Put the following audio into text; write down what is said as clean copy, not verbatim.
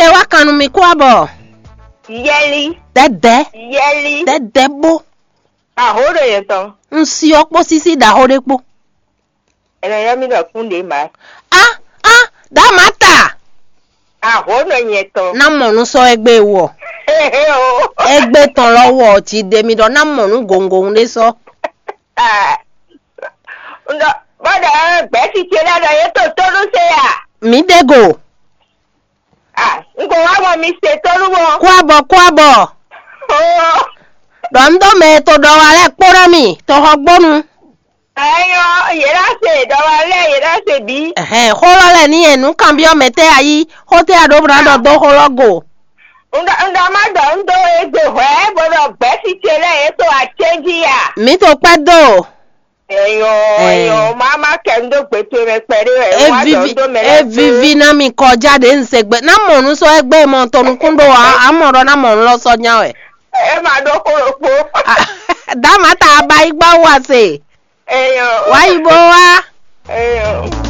wakanu mi kwabo. Yeli. Dede. Yeli. Dede bo. Ahoro yeton. Nsi okpo sisi da horepo. Ene ya mi da kunde ma. Da mata. Ahoro yeton. Na monu so egbe wo. Egbe ton lowo ti de mi do na monu gongo nle so. Ndo bada be ti tela da yeto tolu se ya. Mi dego. Ngo wa mo mi se tolu wo. Kwabo. Dondo me to do wale pora mi to hogbonu. Ayo, yera se bi. Holole ni enu kan bi o mete ayi, hote adobra do hologo. Unda ma do ndo egbe ho e bodo gbe si tele e to a change ya. Mi to pedo. Eyo, mama kendo gbe to me pere e wa do ndo me. Vivi na mi ko jade nsegbe na monu so egbe mo tonu kundo amoro na monu lo so nya we. E ma do koropo. Da mata ba igba wa se. Eyo. Wa ibo wa. Eyo.